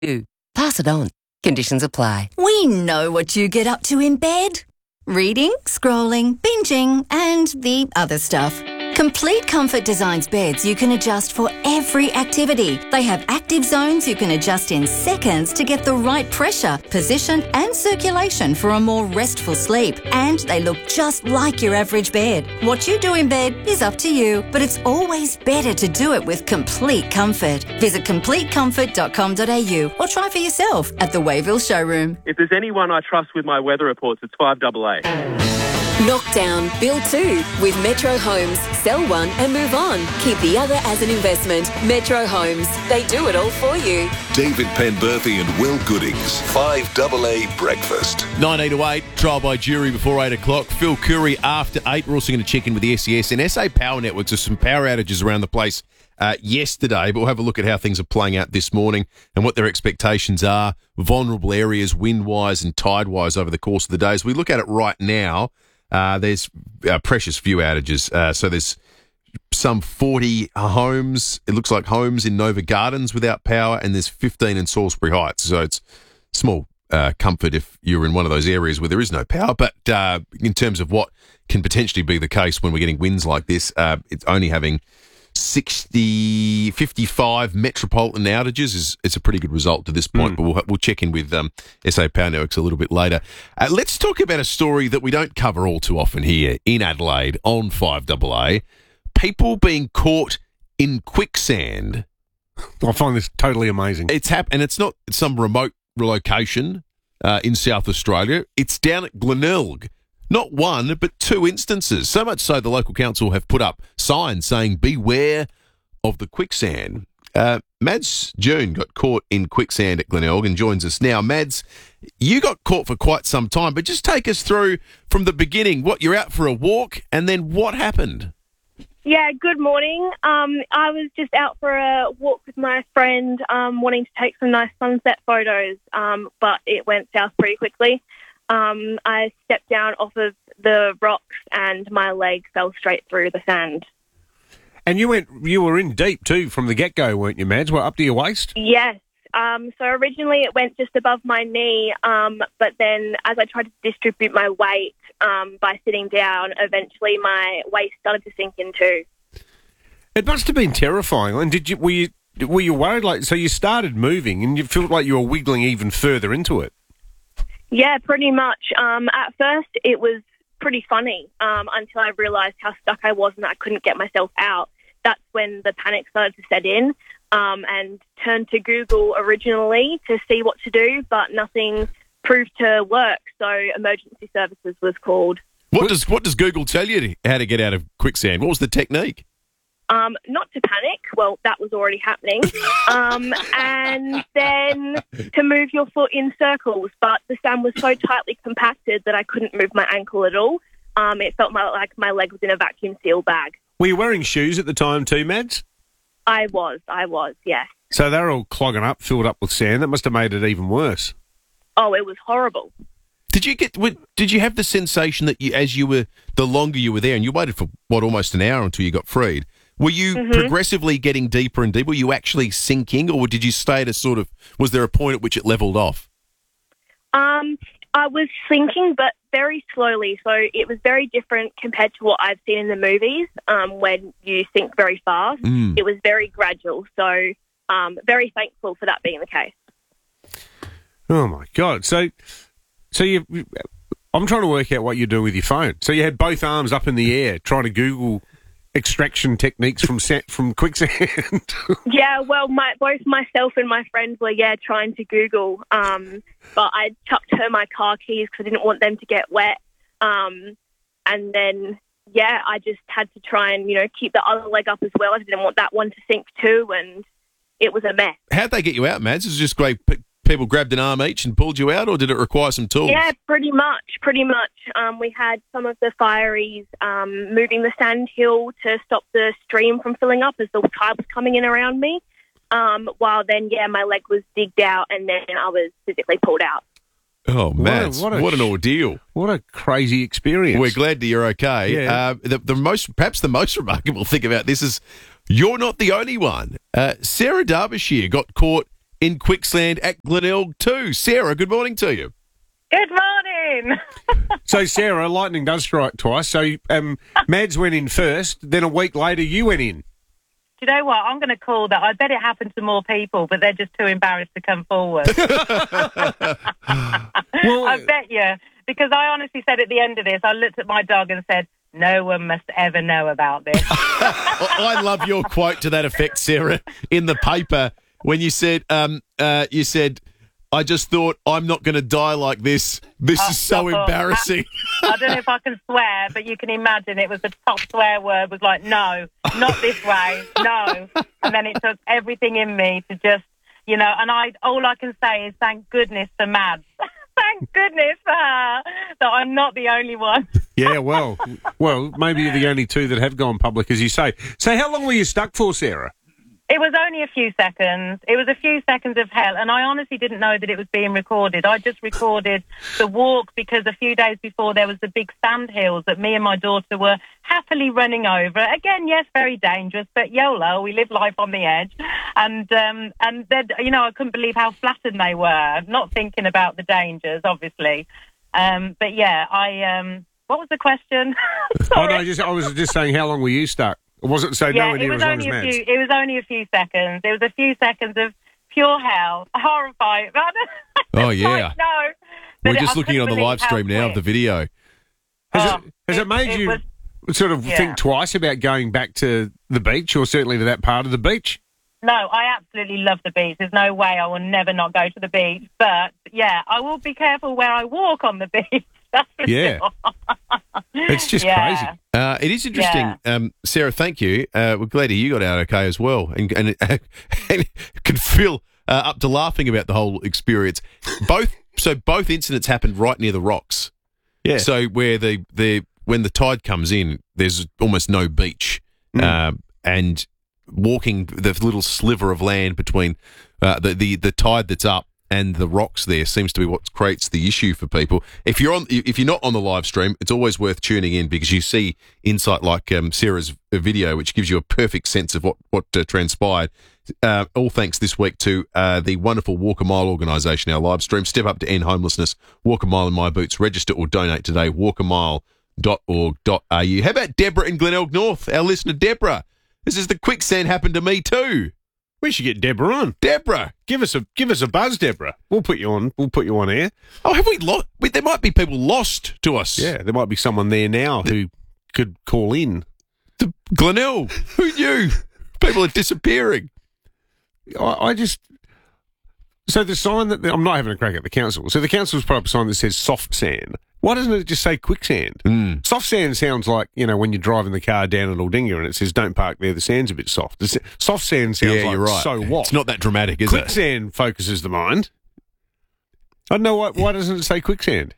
Pass it on. Conditions apply. We know what you get up to in bed. Reading, scrolling, binging, and the other stuff. Complete Comfort designs beds you can adjust for every activity. They have active zones you can adjust in seconds to get the right pressure, position, and circulation for a more restful sleep. And they look just like your average bed. What you do in bed is up to you, but it's always better to do it with Complete Comfort. Visit CompleteComfort.com.au or try for yourself at the Wayville showroom. If there's anyone I trust with my weather reports, it's 5AA. Knockdown, build 2 with Metro Homes. Sell one and move on. Keep the other as an investment. Metro Homes. They do it all for you. David Penberthy and Will Goodings. 5AA Breakfast. 19 to 8, trial by jury before 8 o'clock. Phil Curry after 8. We're also going to check in with the SES and SA Power Networks. There's some power outages around the place yesterday, but we'll have a look at how things are playing out this morning and what their expectations are, vulnerable areas, wind-wise and tide-wise over the course of the day. As we look at it right now, there's precious few outages. So there's some 40 homes. It looks like homes in Nova Gardens without power, and there's 15 in Salisbury Heights. So it's small comfort if you're in one of those areas where there is no power. But in terms of what can potentially be the case when we're getting winds like this, it's only having 55 metropolitan outages is a pretty good result to this point, but we'll check in with SA Power Networks a little bit later. Let's talk about a story that we don't cover all too often here in Adelaide on 5AA. People being caught in quicksand. I find this totally amazing. It's and it's not some remote location in South Australia. It's down at Glenelg. Not one, but 2 instances. So much so the local council have put up signs saying, beware of the quicksand. Mads June got caught in quicksand at Glenelg and joins us now. Mads, you got caught for quite some time, but just take us through from the beginning. You're out for a walk, and then what happened? Yeah, good morning. I was just out for a walk with my friend, wanting to take some nice sunset photos, but it went south pretty quickly. I stepped down off of the rocks and my leg fell straight through the sand. And you were in deep too from the get-go, weren't you, Mads? Well, up to your waist? Yes. So originally it went just above my knee, but then as I tried to distribute my weight by sitting down, eventually my waist started to sink in too. It must have been terrifying. And were you worried? So you started moving and you felt like you were wiggling even further into it? Yeah, pretty much. At first, it was pretty funny until I realised how stuck I was and I couldn't get myself out. That's when the panic started to set in, and turned to Google originally to see what to do, but nothing proved to work, so emergency services was called. What does Google tell you how to get out of quicksand? What was the technique? Not to panic. Well, that was already happening. And then to move your foot in circles. But the sand was so tightly compacted that I couldn't move my ankle at all. It felt like my leg was in a vacuum seal bag. Were you wearing shoes at the time too, Mads? I was, yes. So they were all clogging up, filled up with sand. That must have made it even worse. Oh, it was horrible. Did you have the sensation that the longer you were there, and you waited for, almost an hour until you got freed, were you progressively getting deeper and deeper? Were you actually sinking, or did you stay at was there a point at which it levelled off? I was sinking, but very slowly. So it was very different compared to what I've seen in the movies, when you sink very fast. It was very gradual. So very thankful for that being the case. Oh, my God. So I'm trying to work out what you're doing with your phone. So you had both arms up in the air trying to Google extraction techniques from quicksand. Yeah, well, both myself and my friend were trying to Google, but I chucked her my car keys because I didn't want them to get wet, and then I just had to try and keep the other leg up as well. I didn't want that one to sink too, and it was a mess. How'd they get you out, Mads? Is it just great? People grabbed an arm each and pulled you out, or did it require some tools? Yeah, pretty much. We had some of the fireys moving the sand hill to stop the stream from filling up as the tide was coming in around me, while then, my leg was digged out and then I was physically pulled out. Oh, man, what an ordeal. What a crazy experience. We're glad that you're okay. Yeah. Perhaps the most remarkable thing about this is you're not the only one. Sarah Derbyshire got caught in Quicksand at Glenelg too. Sarah, good morning to you. Good morning. So, Sarah, lightning does strike twice. So, Mads went in first, then a week later you went in. Do you know what? I'm going to call that. I bet it happened to more people, but they're just too embarrassed to come forward. Well, I bet you. Because I honestly said at the end of this, I looked at my dog and said, no one must ever know about this. I love your quote to that effect, Sarah, in the paper when you said, I just thought, I'm not going to die like this. This is so embarrassing. I don't know if I can swear, but you can imagine it was the top swear word was like, no, not this way, no. And then it took everything in me to just, and all I can say is thank goodness for Mads. Thank goodness for her that I'm not the only one. Yeah, well, maybe you're the only two that have gone public, as you say. So how long were you stuck for, Sarah? It was only a few seconds. It was a few seconds of hell, and I honestly didn't know that it was being recorded. I just recorded the walk because a few days before there was the big sand hills that me and my daughter were happily running over. Again, yes, very dangerous, but YOLO, we live life on the edge. And then, I couldn't believe how flattened they were, not thinking about the dangers, obviously. But yeah, what was the question? Oh, no, I was just saying, how long were you stuck? Or was it nowhere near as long as Mads? It was only a few seconds. It was a few seconds of pure hell, horrifying. Oh, yeah. No. We're just looking on the live stream now of the video. Has it made you sort of think twice about going back to the beach, or certainly to that part of the beach? No, I absolutely love the beach. There's no way I will never not go to the beach. But, yeah, I will be careful where I walk on the beach. That's for sure. It's just crazy. It is interesting. Sarah, thank you. We're glad you got out okay as well. And can feel up to laughing about the whole experience. Both incidents happened right near the rocks. Yeah. So where when the tide comes in, there's almost no beach. And walking the little sliver of land between the tide that's up and the rocks there seems to be what creates the issue for people. If you're not on the live stream, it's always worth tuning in because you see insight like Sarah's video, which gives you a perfect sense of what transpired. All thanks this week to the wonderful Walk a Mile organisation, our live stream. Step up to end homelessness. Walk a mile in my boots. Register or donate today. walkamile.org.au. How about Deborah in Glenelg North? Our listener, Deborah. This is the quicksand happened to me too. We should get Deborah on. Deborah, give us a buzz, Deborah. We'll put you on. We'll put you on air. Oh, have we lost? There might be people lost to us. Yeah, there might be someone there now who could call in. The Glenelg. Who knew? People are disappearing. So the sign that I'm not having a crack at the council. So the council's put up a sign that says soft sand. Why doesn't it just say quicksand? Soft sand sounds like, when you're driving the car down at Aldinga and it says don't park there, the sand's a bit soft. Soft sand sounds like, you're right. So what? It's not that dramatic, is it? Quicksand focuses the mind. I don't know why doesn't it say quicksand?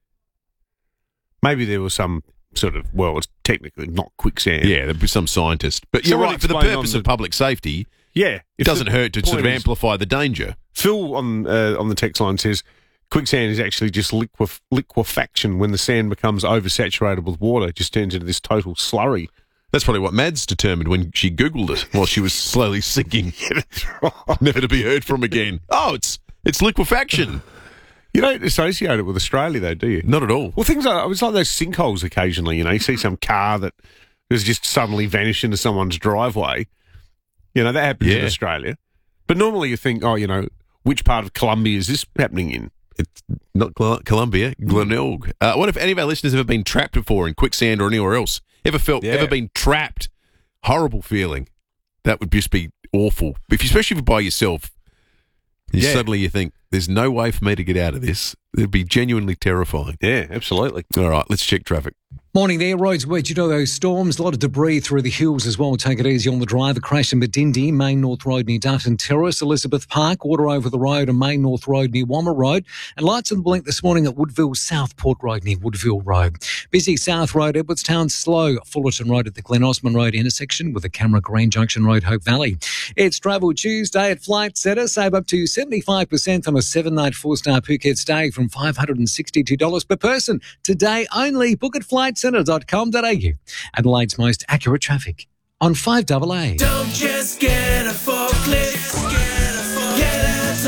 Maybe there was some sort of, it's technically not quicksand. Yeah, there'd be some scientist. But you're right, for the purpose of public safety, it doesn't hurt to sort of amplify the danger. Phil on the text line says, quicksand is actually just liquefaction when the sand becomes oversaturated with water. It just turns into this total slurry. That's probably what Mads determined when she Googled it while she was slowly sinking. Never to be heard from again. Oh, it's liquefaction. You don't associate it with Australia, though, do you? Not at all. Well, things like it's like those sinkholes occasionally. You see some car that has just suddenly vanished into someone's driveway. That happens in Australia. But normally you think, which part of Colombia is this happening in? It's not Colombia, Glenelg. What if any of our listeners have ever been trapped before in quicksand or anywhere else? Ever been trapped? Horrible feeling. That would just be awful. Especially if you're by yourself. Suddenly you think, there's no way for me to get out of this. It'd be genuinely terrifying. Yeah, absolutely. All right, let's check traffic. Morning there, roads wet due to those storms. A lot of debris through the hills as well. Take it easy on the drive. A crash in Medindi, Main North Road near Dutton Terrace, Elizabeth Park, water over the road and Main North Road near Wammer Road. And lights on the blink this morning at Woodville South Port Road near Woodville Road. Busy South Road, Edwardstown, slow. Fullerton Road at the Glen Osmond Road intersection with the Camera Green Junction Road, Hope Valley. It's Travel Tuesday at Flight Centre. Save up to 75% on a 7-night 4-star Phuket stay from $562 per person. Today only. Book at flightcentre.com.au. Adelaide's most accurate traffic on 5AA. Don't just get a forklift, get out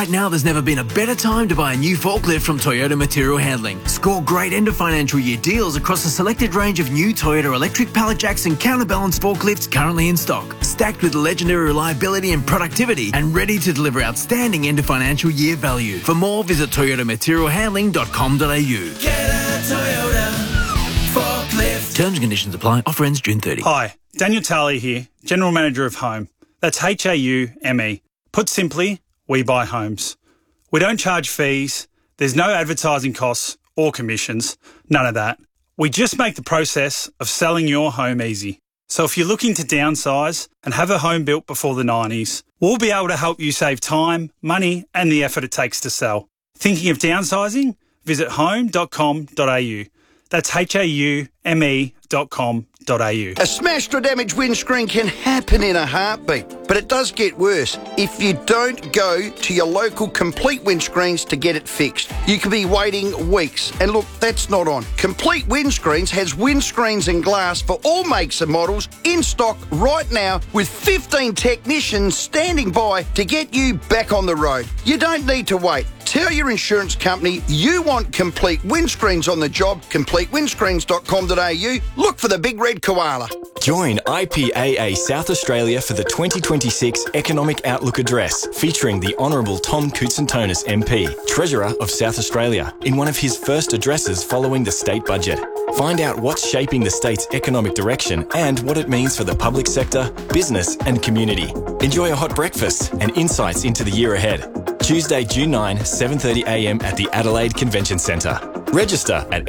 Right now, there's never been a better time to buy a new forklift from Toyota Material Handling. Score great end of financial year deals across a selected range of new Toyota electric pallet jacks and counterbalance forklifts currently in stock, stacked with legendary reliability and productivity, and ready to deliver outstanding end of financial year value. For more, visit toyotamaterialhandling.com.au. Get a Toyota forklift. Terms and conditions apply. Offer ends June 30. Hi, Daniel Tarley here, General Manager of Home. That's HAUME. Put simply, we buy homes. We don't charge fees, there's no advertising costs or commissions, none of that. We just make the process of selling your home easy. So if you're looking to downsize and have a home built before the 90s, we'll be able to help you save time, money and the effort it takes to sell. Thinking of downsizing? Visit home.com.au. That's HAUME.com.au. A smashed or damaged windscreen can happen in a heartbeat, but it does get worse if you don't go to your local Complete Windscreens to get it fixed. You could be waiting weeks, and look, that's not on. Complete Windscreens has windscreens and glass for all makes and models in stock right now with 15 technicians standing by to get you back on the road. You don't need to wait. Tell your insurance company you want Complete Windscreens on the job, completewindscreens.com.au. Look for the big red koala. Join IPAA South Australia for the 2026 Economic Outlook Address, featuring the Honourable Tom Koutsantonis MP, Treasurer of South Australia, in one of his first addresses following the state budget. Find out what's shaping the state's economic direction and what it means for the public sector, business and community. Enjoy a hot breakfast and insights into the year ahead. Tuesday, June 9, 7:30am at the Adelaide Convention Centre. Register at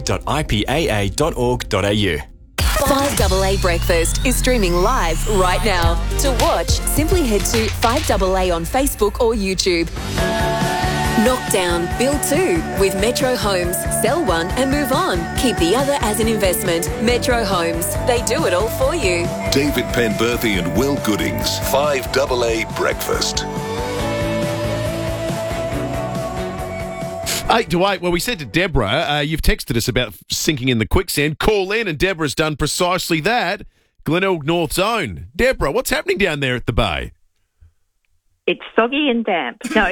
sa.ipaa.org.au. 5AA Breakfast is streaming live right now. To watch, simply head to 5AA on Facebook or YouTube. Knock down, build two with Metro Homes. Sell one and move on. Keep the other as an investment. Metro Homes. They do it all for you. David Penberthy and Will Goodings. 5AA Breakfast. 8 to 8. Well, we said to Deborah, you've texted us about sinking in the quicksand. Call in, and Deborah's done precisely that. Glenelg North's own. Deborah, what's happening down there at the bay? It's soggy and damp. No.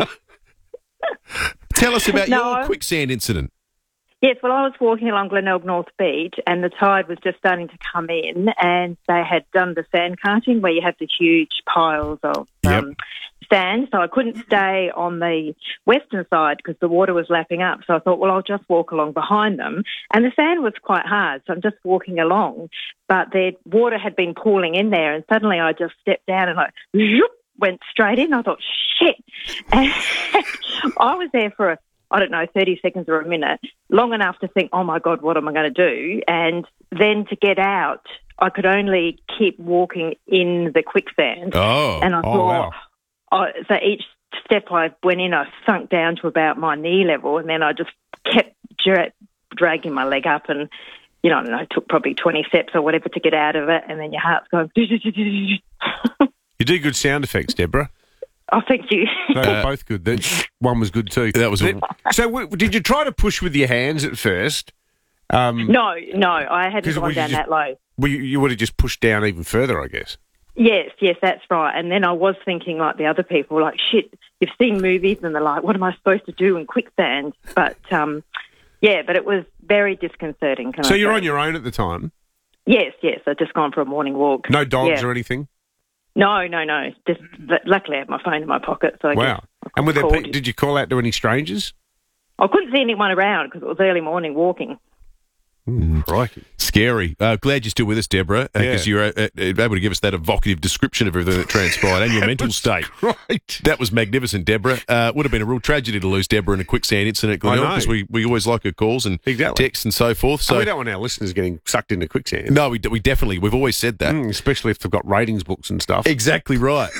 Tell us about your quicksand incident. Yes, well, I was walking along Glenelg North Beach and the tide was just starting to come in, and they had done the sand carting where you have the huge piles of sand. So I couldn't stay on the western side because the water was lapping up. So I thought, well, I'll just walk along behind them. And the sand was quite hard, so I'm just walking along. But the water had been pooling in there, and suddenly I just stepped down and went straight in. I thought, shit. And I was there for 30 seconds or a minute, long enough to think, oh, my God, what am I going to do? And then to get out, I could only keep walking in the quicksand. And I thought, so each step I went in, I sunk down to about my knee level, and then I just kept dragging my leg up and, I don't know, it took probably 20 steps or whatever to get out of it, and then your heart's going... You do good sound effects, Deborah. Oh, thank you. They were both good. That one was good too. That was. So, did you try to push with your hands at first? No, I hadn't gone down that low. Well, you would have just pushed down even further, I guess. Yes, that's right. And then I was thinking like the other people, like, shit, you've seen movies and they're like, what am I supposed to do in quicksand? But, but it was very disconcerting. So you're on your own at the time? Yes, I'd just gone for a morning walk. No dogs or anything? No. Just luckily I had my phone in my pocket. So wow. And did you call out to any strangers? I couldn't see anyone around because it was early morning walking. Crikey. Scary. Glad you're still with us, Deborah, because you're able to give us that evocative description of everything that transpired and your mental state. Right. That was magnificent, Deborah. Would have been a real tragedy to lose Deborah in a quicksand incident, because we always like her calls and texts and so forth. So we don't want our listeners getting sucked into quicksand. No, we definitely. We've always said that. Especially if they've got ratings books and stuff. Exactly right.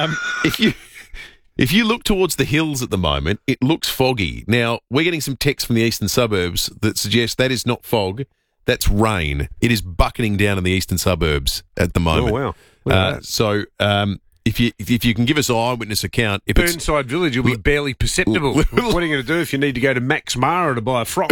If you look towards the hills at the moment, it looks foggy. Now, we're getting some texts from the eastern suburbs that suggest that is not fog, that's rain. It is bucketing down in the eastern suburbs at the moment. Oh, wow. So if you can give us an eyewitness account... Burnside Village will be barely perceptible. What are you going to do if you need to go to Max Mara to buy a frock?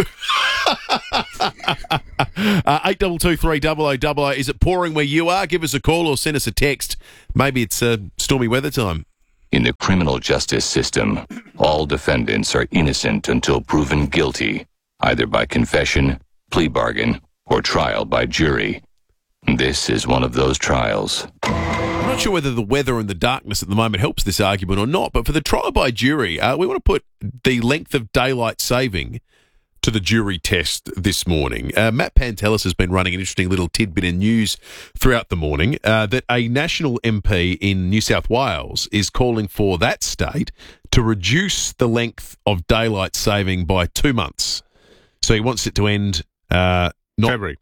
82230000. Is it pouring where you are? Give us a call or send us a text. Maybe it's stormy weather time. In the criminal justice system, all defendants are innocent until proven guilty, either by confession, plea bargain, or trial by jury. This is one of those trials. I'm not sure whether the weather and the darkness at the moment helps this argument or not, but for the trial by jury, we want to put the length of daylight saving to the jury test this morning. Matt Pantelis has been running an interesting little tidbit in news throughout the morning that a national MP in New South Wales is calling for that state to reduce the length of daylight saving by 2 months. So he wants it to end February.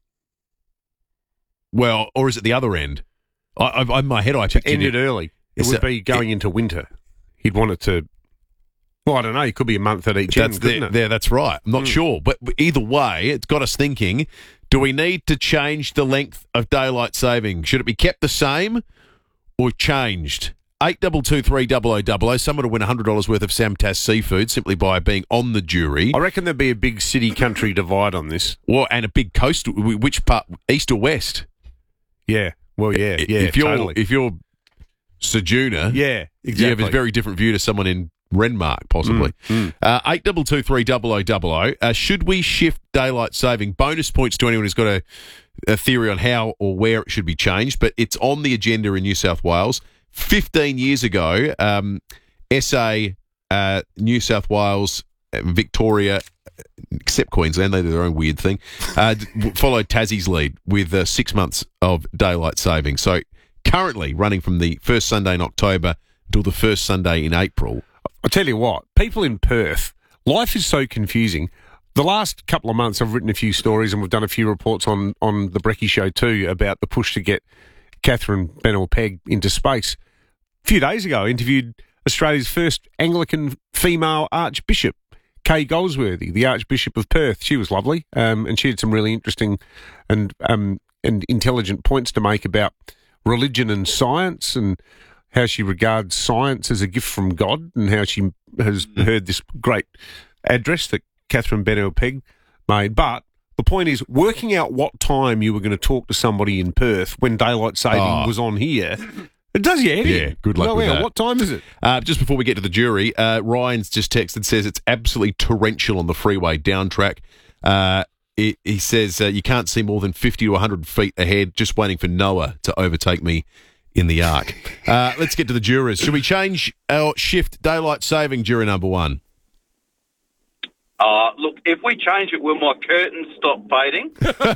Well, or is it the other end? In my head, I picked End it early. It would be going into winter. He'd want it to. Well, I don't know. It could be a month at each end, couldn't it? Yeah, that's right. I'm not sure. But either way, it's got us thinking, do we need to change the length of daylight saving? Should it be kept the same or changed? 8223 someone to win $100 worth of Samtas seafood simply by being on the jury. I reckon there'd be a big city-country divide on this. Well, and a big coast. Which part, east or west? Yeah. Well, yeah. If you're Sejuna, yeah, exactly. You have a very different view to someone in Renmark, possibly. 8223 should we shift daylight saving? Bonus points to anyone who's got a theory on how or where it should be changed, but it's on the agenda in New South Wales. 15 years ago, SA, New South Wales, Victoria, except Queensland, they do their own weird thing, followed Tassie's lead with 6 months of daylight saving. So currently running from the first Sunday in October till the first Sunday in April. I tell you what, people in Perth, life is so confusing. The last couple of months I've written a few stories and we've done a few reports on the Brecky Show too about the push to get Catherine Bennell-Pegg into space. A few days ago I interviewed Australia's first Anglican female Archbishop, Kay Goldsworthy, the Archbishop of Perth. She was lovely, and she had some really interesting and intelligent points to make about religion and science and how she regards science as a gift from God and how she has heard this great address that Catherine Bennell-Pegg made. But the point is, working out what time you were going to talk to somebody in Perth when daylight saving was on here, it does your head in. Yeah, good luck with that. What time is it? Just before we get to the jury, Ryan's just texted, says it's absolutely torrential on the freeway down track. He says you can't see more than 50 to 100 feet ahead, just waiting for Noah to overtake me in the arc. Let's get to the jurors. Should we change or shift daylight saving, jury number one? Look, if we change it, will my curtains stop fading?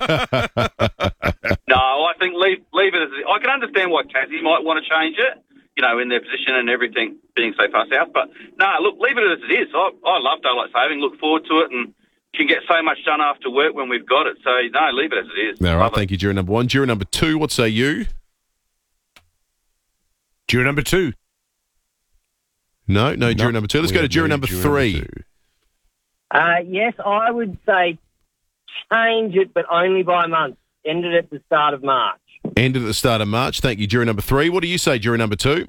No, I think leave it as it is. I can understand why Cassie might want to change it, in their position and everything being so far south. But, no, look, leave it as it is. I love daylight saving, look forward to it, and can get so much done after work when we've got it. So, no, leave it as it is. All right, thank you, jury number one. Jury number two, what say you? Jury number two. No, jury number two. Let's go to jury number three. Yes, I would say change it, but only by a month. End it at the start of March. Ended at the start of March. Thank you, jury number three. What do you say, jury number two?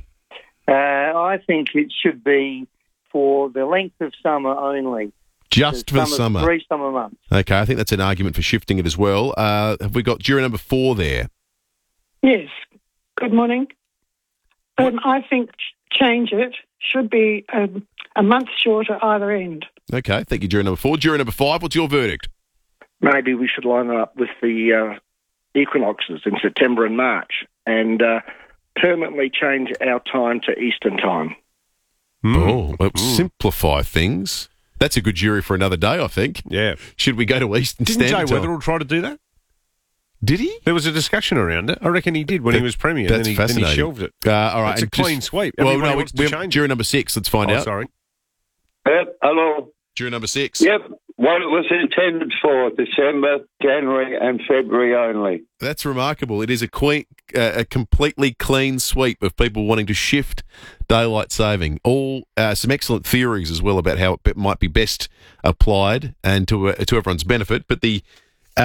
I think it should be for the length of summer only. Just for summer? 3 summer months. Okay, I think that's an argument for shifting it as well. Have we got jury number four there? Yes. Good morning. I think change it should be a month short at either end. Okay, thank you, jury number four. Jury number five, what's your verdict? Maybe we should line it up with the equinoxes in September and March and permanently change our time to Eastern time. Oh, simplify things. That's a good jury for another day, I think. Yeah. Should we go to Eastern Standard Time? Didn't Jay Weatherall try to do that? Did he? There was a discussion around it. I reckon he did when he was Premier. That's then he shelved it. All right. It's a clean sweep. Well, no, we're jury number six. Let's find out. Sorry. Hello. Jury number six. Yep. What it was intended for, December, January and February only. That's remarkable. It is a completely clean sweep of people wanting to shift daylight saving. All some excellent theories as well about how it might be best applied and to everyone's benefit. But the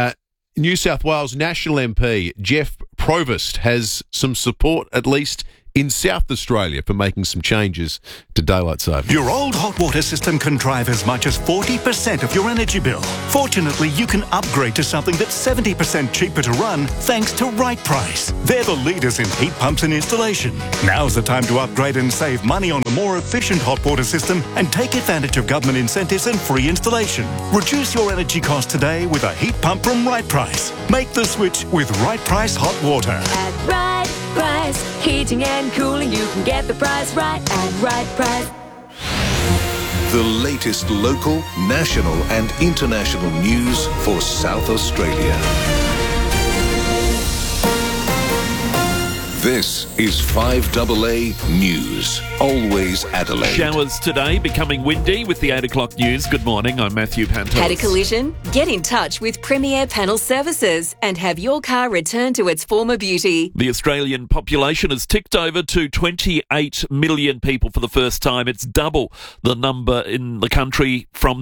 New South Wales National MP, Jeff Provost, has some support, at least in South Australia for making some changes to daylight saving. Your old hot water system can drive as much as 40% of your energy bill. Fortunately, you can upgrade to something that's 70% cheaper to run thanks to Right Price. They're the leaders in heat pumps and installation. Now's the time to upgrade and save money on a more efficient hot water system and take advantage of government incentives and free installation. Reduce your energy costs today with a heat pump from Right Price. Make the switch with Right Price Hot Water. At Right Price, heating and cooling, you can get the price right at Right Price. The latest local, national and international news for South Australia. This is 5AA News. Always Adelaide. Showers today, becoming windy with the 8 o'clock news. Good morning, I'm Matthew Pantos. Had a collision? Get in touch with Premier Panel Services and have your car returned to its former beauty. The Australian population has ticked over to 28 million people for the first time. It's double the number in the country from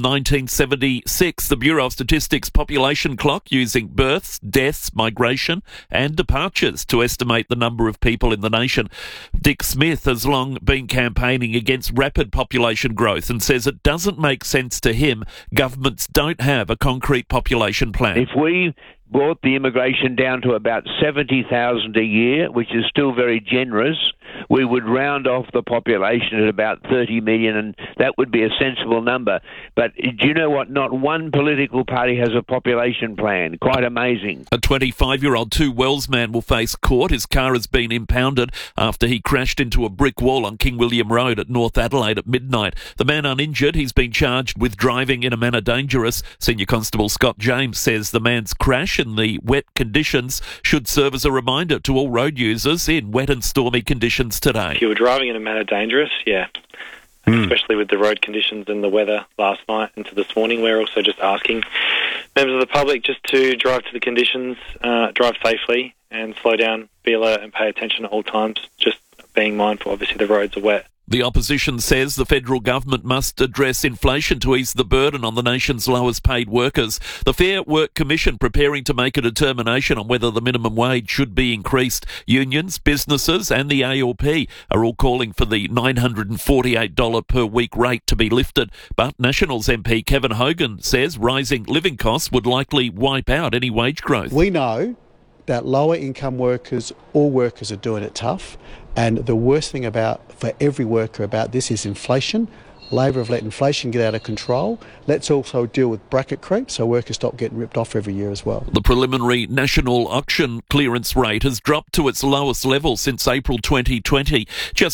1976. The Bureau of Statistics population clock using births, deaths, migration and departures to estimate the number of people in the nation. Dick Smith has long been campaigning against rapid population growth and says it doesn't make sense to him. Governments don't have a concrete population plan. If we brought the immigration down to about 70,000 a year, which is still very generous, we would round off the population at about 30 million, and that would be a sensible number. But do you know what? Not one political party has a population plan. Quite amazing. A 25-year-old Two Wells man will face court. His car has been impounded after he crashed into a brick wall on King William Road at North Adelaide at midnight. The man uninjured. He's been charged with driving in a manner dangerous. Senior Constable Scott James says the man's crash and the wet conditions should serve as a reminder to all road users in wet and stormy conditions today. If you were driving in a manner dangerous, especially with the road conditions and the weather last night into this morning, we're also just asking members of the public just to drive to the conditions, drive safely and slow down, be alert and pay attention at all times, just being mindful, obviously the roads are wet. The opposition says the federal government must address inflation to ease the burden on the nation's lowest paid workers. The Fair Work Commission preparing to make a determination on whether the minimum wage should be increased. Unions, businesses and the ALP are all calling for the $948 per week rate to be lifted. But Nationals MP Kevin Hogan says rising living costs would likely wipe out any wage growth. We know that lower income workers, all workers are doing it tough. And the worst thing for every worker about this is inflation. Labor have let inflation get out of control. Let's also deal with bracket creep so workers stop getting ripped off every year as well. The preliminary national auction clearance rate has dropped to its lowest level since April 2020. Just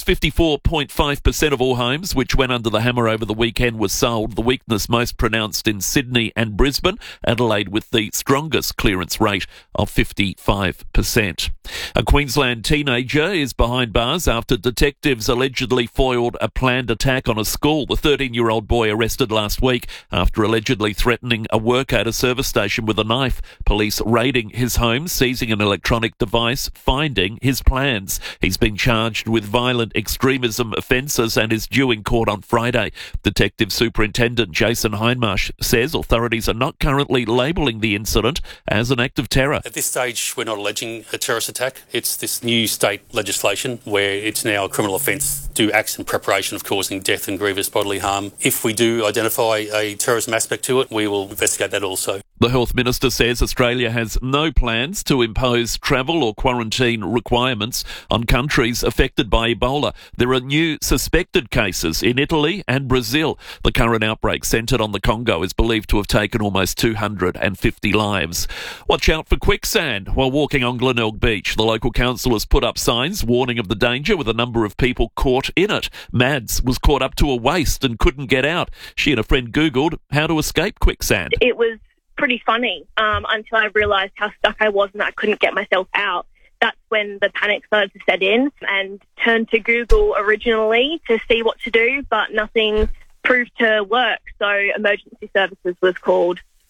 54.5% of all homes which went under the hammer over the weekend were sold. The weakness most pronounced in Sydney and Brisbane. Adelaide with the strongest clearance rate of 55%. A Queensland teenager is behind bars after detectives allegedly foiled a planned attack on a school. The 13-year-old boy arrested last week after allegedly threatening a worker at a service station with a knife. Police raiding his home, seizing an electronic device, finding his plans. He's been charged with violent extremism offences and is due in court on Friday. Detective Superintendent Jason Hindmarsh says authorities are not currently labelling the incident as an act of terror. At this stage, we're not alleging a terrorist attack. It's this new state legislation where it's now a criminal offence to do acts in preparation of causing death and grievous bodily harm. If we do identify a terrorism aspect to it, we will investigate that also. The Health Minister says Australia has no plans to impose travel or quarantine requirements on countries affected by Ebola. There are new suspected cases in Italy and Brazil. The current outbreak centred on the Congo is believed to have taken almost 250 lives. Watch out for quicksand while walking on Glenelg Beach. The local council has put up signs warning of the danger with a number of people caught in it. Mads was caught up to a waist and couldn't get out. She and a friend Googled how to escape quicksand. It was pretty funny until I realised how stuck I was and that I couldn't get myself out. That's when the panic started to set in, and turned to Google originally to see what to do, but nothing proved to work, so emergency services was called.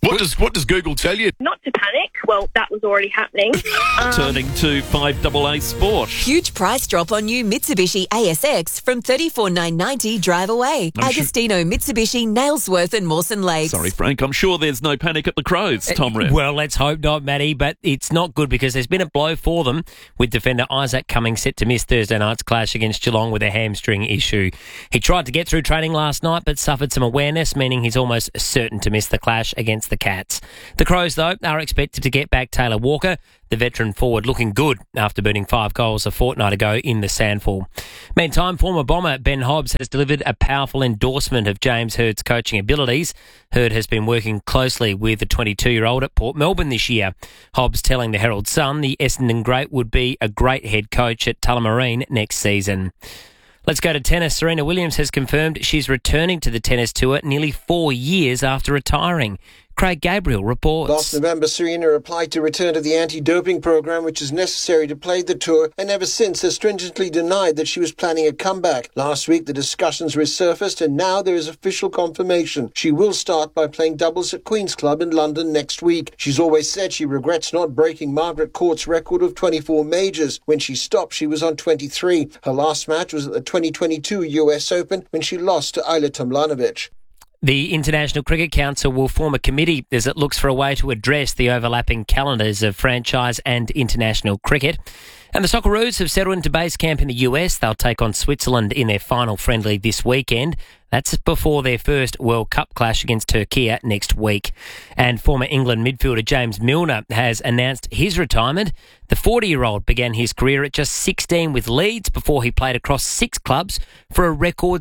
What does Google tell you? Not to panic. Well, that was already happening. Turning to 5AA Sport. Huge price drop on new Mitsubishi ASX from $34,990 drive away. Agostino, Mitsubishi, Nailsworth and Mawson Lakes. Sorry, Frank, I'm sure there's no panic at the Crows, Tom Redd. Well, let's hope not, Matty, but it's not good because there's been a blow for them with defender Isaac Cummings set to miss Thursday night's clash against Geelong with a hamstring issue. He tried to get through training last night but suffered some awareness, meaning he's almost certain to miss the clash against the Cats. The Crows, though, are expected to get back Taylor Walker, the veteran forward, looking good after burning 5 goals a fortnight ago in the Sandfall. Meantime, former Bomber Ben Hobbs has delivered a powerful endorsement of James Hird's coaching abilities. Hird has been working closely with the 22-year-old at Port Melbourne this year. Hobbs telling the Herald Sun the Essendon great would be a great head coach at Tullamarine next season. Let's go to tennis. Serena Williams has confirmed she's returning to the tennis tour nearly 4 years after retiring. Craig Gabriel reports. Last November, Serena applied to return to the anti-doping program, which is necessary to play the tour, and ever since has stringently denied that she was planning a comeback. Last week, the discussions resurfaced, and now there is official confirmation. She will start by playing doubles at Queen's Club in London next week. She's always said she regrets not breaking Margaret Court's record of 24 majors. When she stopped, she was on 23. Her last match was at the 2022 US Open when she lost to Ayla Tomljanovic. The International Cricket Council will form a committee as it looks for a way to address the overlapping calendars of franchise and international cricket. And the Socceroos have settled into base camp in the US. They'll take on Switzerland in their final friendly this weekend. That's before their first World Cup clash against Turkey next week. And former England midfielder James Milner has announced his retirement. The 40-year-old began his career at just 16 with Leeds before he played across 6 clubs for a record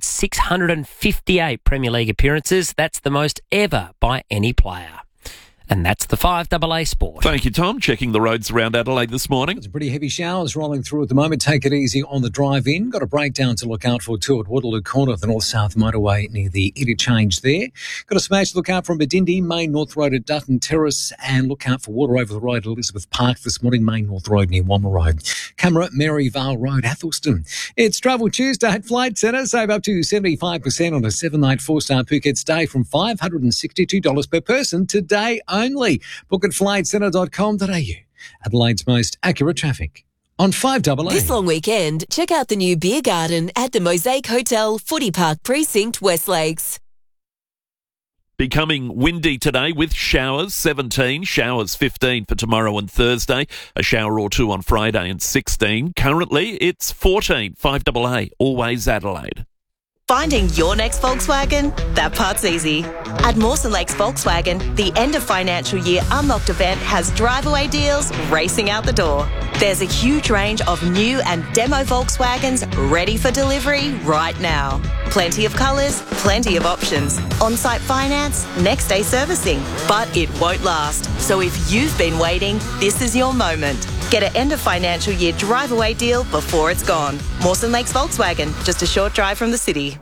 658 Premier League appearances. That's the most ever by any player. And that's the 5AA Sport. Thank you, Tom. Checking the roads around Adelaide this morning. Some pretty heavy showers rolling through at the moment. Take it easy on the drive in. Got a breakdown to look out for too at Waterloo Corner of the North-South Motorway near the interchange there. Got a smash to look out from Bedindi, Main North Road at Dutton Terrace, and look out for water over the road at Elizabeth Park this morning, Main North Road near Wommer Road. Camera, Maryvale Road, Athelston. It's Travel Tuesday at Flight Centre. Save up to 75% on a 7-night 4-star Phuket stay from $562 per person today only. Book at flightcentre.com.au. Adelaide's most accurate traffic on 5AA. This long weekend, check out the new beer garden at the Mosaic Hotel, Footy Park Precinct, West Lakes. Becoming windy today with showers, 17, showers 15 for tomorrow and Thursday, a shower or two on Friday and 16. Currently, it's 14, 5AA, always Adelaide. Finding your next Volkswagen? That part's easy. At Mawson Lakes Volkswagen, the end of financial year Unlocked event has drive-away deals racing out the door. There's a huge range of new and demo Volkswagens ready for delivery right now. Plenty of colours, plenty of options. On-site finance, next-day servicing. But it won't last. So if you've been waiting, this is your moment. Get an end of financial year drive-away deal before it's gone. Mawson Lakes Volkswagen, just a short drive from the city.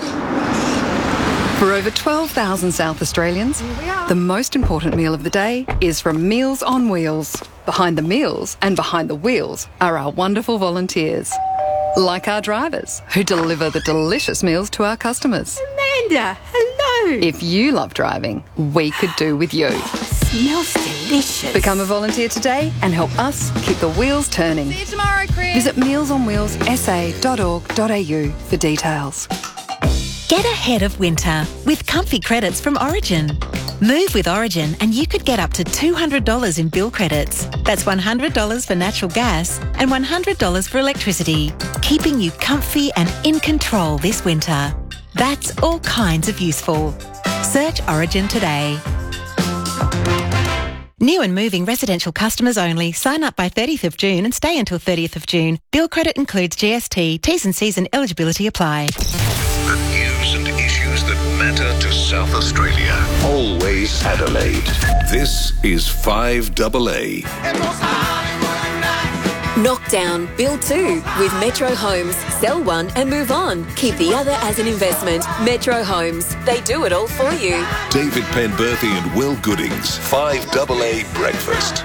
For over 12,000 South Australians, the most important meal of the day is from Meals on Wheels. Behind the meals and behind the wheels are our wonderful volunteers. Like our drivers, who deliver the delicious meals to our customers. Amanda, hello. If you love driving, we could do with you. Smells delicious. Become a volunteer today and help us keep the wheels turning. See you tomorrow, Chris. Visit mealsonwheelsa.org.au for details. Get ahead of winter with comfy credits from Origin. Move with Origin and you could get up to $200 in bill credits. That's $100 for natural gas and $100 for electricity, keeping you comfy and in control this winter. That's all kinds of useful. Search Origin today. New and moving residential customers only. Sign up by 30th of June and stay until 30th of June. Bill credit includes GST. T's and C's and eligibility apply. The news and issues that matter to South Australia. Always Adelaide. This is 5AA. Knockdown, build 2 with Metro Homes. Sell one and move on. Keep the other as an investment. Metro Homes. They do it all for you. David Penberthy and Will Goodings. 5AA Breakfast.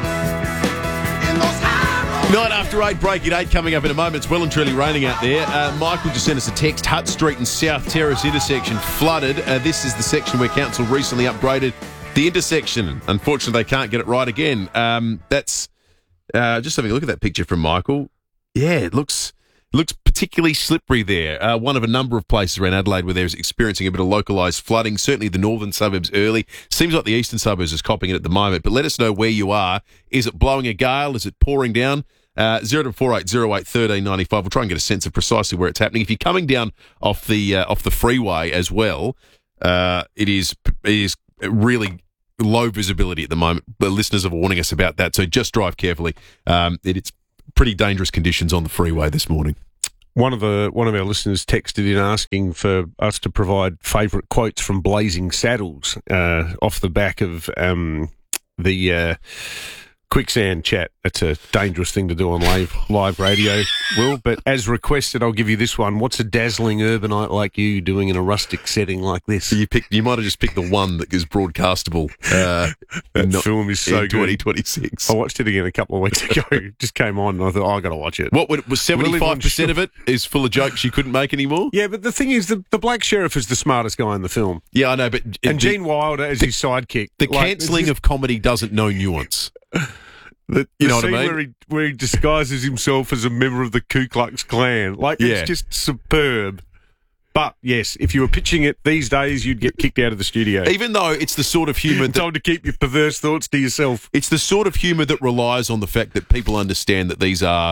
Night after 8, break at 8 coming up in a moment. It's well and truly raining out there. Michael just sent us a text. Hutt Street and South Terrace intersection flooded. This is the section where council recently upgraded The intersection. Unfortunately, they can't get it right again. That's just having a look at that picture from Michael. Yeah, it looks particularly slippery there. One of a number of places around Adelaide where there's experiencing a bit of localised flooding. Certainly the northern suburbs early. Seems like the eastern suburbs is copping it at the moment. But let us know where you are. Is it blowing a gale? Is it pouring down? 048081395. We'll try and get a sense of precisely where it's happening. If you're coming down off the freeway as well, it is really low visibility at the moment. The listeners are warning us about that, so just drive carefully. It's pretty dangerous conditions on the freeway this morning. One of our listeners texted in asking for us to provide favourite quotes from Blazing Saddles off the back of the quicksand chat. That's a dangerous thing to do on live radio, Will. But as requested, I'll give you this one. What's a dazzling urbanite like you doing in a rustic setting like this? You might have just picked the one that is broadcastable. That film is so in good. 2026. I watched it again a couple of weeks ago. It just came on, and I thought, I got to watch it. What was 75% of it is full of jokes you couldn't make anymore? Yeah, but the thing is, the black sheriff is the smartest guy in the film. Yeah, I know, but and Gene Wilder as his sidekick. The cancelling of comedy doesn't know nuance. You know what I mean? Where he disguises himself as a member of the Ku Klux Klan. It's just superb. But, yes, if you were pitching it these days, you'd get kicked out of the studio. Even though it's the sort of humour told to keep your perverse thoughts to yourself. It's the sort of humour that relies on the fact that people understand that these are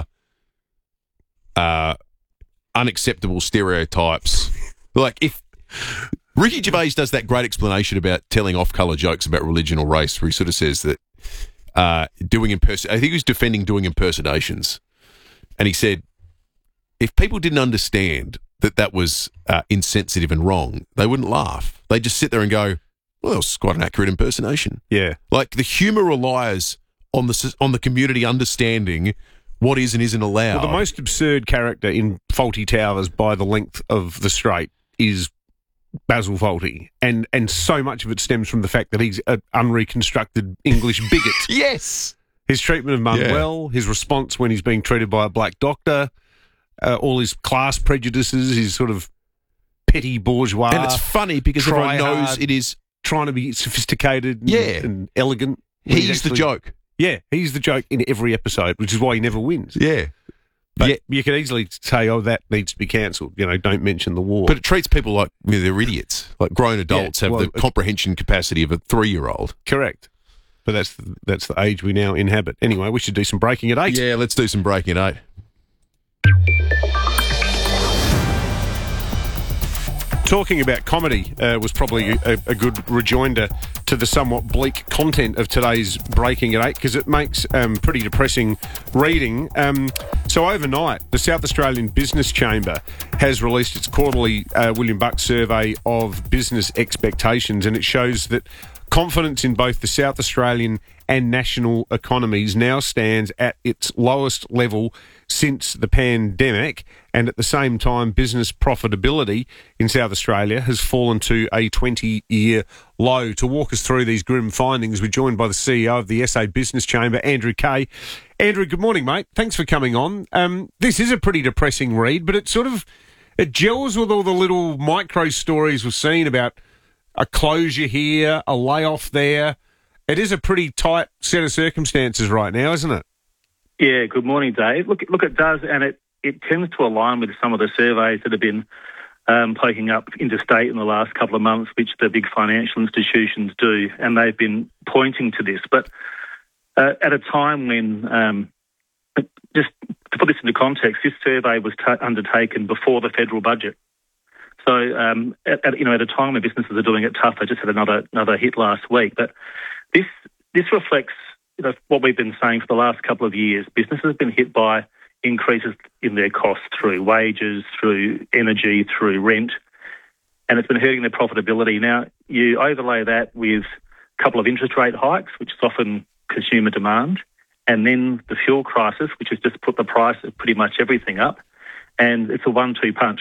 unacceptable stereotypes. Like, if Ricky Gervais does that great explanation about telling off-colour jokes about religion or race, where he sort of says that I think he was defending doing impersonations, and he said if people didn't understand that was insensitive and wrong, they wouldn't laugh. They just sit there and go, "Well, that was quite an accurate impersonation." Yeah, like the humour relies on the community understanding what is and isn't allowed. Well, the most absurd character in Fawlty Towers by the length of the straight is Basil Fawlty, and so much of it stems from the fact that he's an unreconstructed English bigot. Yes. His treatment of Manuel, his response when he's being treated by a black doctor, all his class prejudices, his sort of petty bourgeois. And it's funny because everyone knows it is trying to be sophisticated and elegant. He's the joke. Yeah, he's the joke in every episode, which is why he never wins. Yeah. But you could easily say, that needs to be cancelled. Don't mention the war. But it treats people like they're idiots. Like grown adults have the comprehension capacity of a 3-year-old. Correct. But that's the age we now inhabit. Anyway, we should do some breaking at 8. Yeah, let's do some breaking at 8. Talking about comedy was probably a good rejoinder to the somewhat bleak content of today's Breaking at 8, because it makes pretty depressing reading. So overnight, the South Australian Business Chamber has released its quarterly William Buck survey of business expectations, and it shows that confidence in both the South Australian and national economies now stands at its lowest level since the pandemic, and at the same time, business profitability in South Australia has fallen to a 20-year low. To walk us through these grim findings, we're joined by the CEO of the SA Business Chamber, Andrew Kay. Andrew, good morning, mate. Thanks for coming on. This is a pretty depressing read, but it gels with all the little micro stories we've seen about a closure here, a layoff there. It is a pretty tight set of circumstances right now, isn't it? Yeah, good morning, Dave. Look, it does, and it tends to align with some of the surveys that have been poking up interstate in the last couple of months, which the big financial institutions do, and they've been pointing to this. But at a time when, just to put this into context, this survey was undertaken before the federal budget. So at a time when businesses are doing it tough, they just had another hit last week. But this reflects what we've been saying for the last couple of years. Businesses have been hit by increases in their costs through wages, through energy, through rent, and it's been hurting their profitability. Now, you overlay that with a couple of interest rate hikes, which soften consumer demand, and then the fuel crisis, which has just put the price of pretty much everything up, and it's a 1-2 punch.